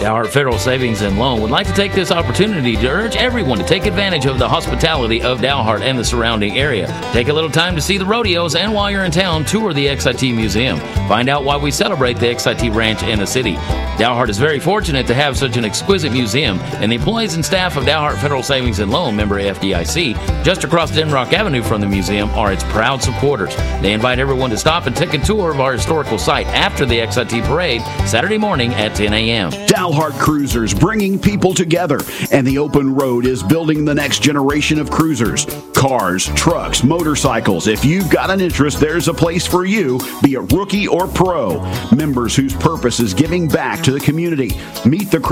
Dalhart Federal Savings and Loan would like to take this opportunity to urge everyone to take advantage of the hospitality of Dalhart and the surrounding area. Take a little time to see the rodeos, and while you're in town, tour the XIT Museum. Find out why we celebrate the XIT Ranch in the city. Dalhart is very fortunate to have such an exquisite museum, and the employees and staff of Dalhart Federal Savings and Loan, member FDIC, just across Denrock Avenue from the museum, are its proud supporters. They invite everyone to stop and take a tour of our historical site after the XIT Parade, Saturday morning at 10 a.m. Dalhart Cruisers, bringing people together, and the open road is building the next generation of cruisers. Cars, trucks, motorcycles. If you've got an interest, there's a place for you, be it rookie or pro. Members whose purpose is giving back to the community. Meet the